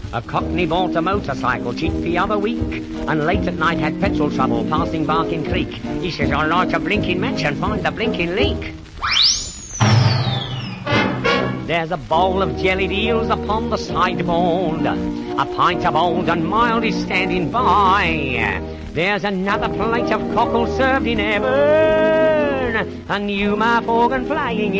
A cockney bought a motorcycle cheap the other week, and late at night had petrol trouble passing Barking Creek. He says, I'll light a blinking match and find the blinking leak. There's a bowl of jellied eels upon the sideboard. A pint of old and mild is standing by. There's another plate of cockle served in heaven, a new mouth organ playing